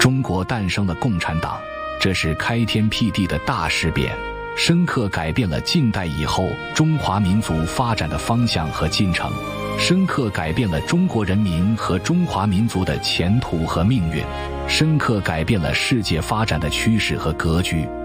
中国诞生了共产党，这是开天辟地的大事变，深刻改变了近代以后中华民族发展的方向和进程，深刻改变了中国人民和中华民族的前途和命运，深刻改变了世界发展的趋势和格局。